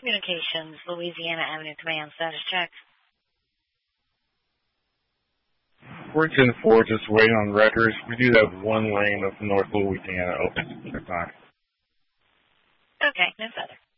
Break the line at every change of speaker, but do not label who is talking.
Communications, Louisiana Avenue Command, status check.
We're 10-4, just waiting on records. We do have one lane of North Louisiana open at the time.
Okay, no further.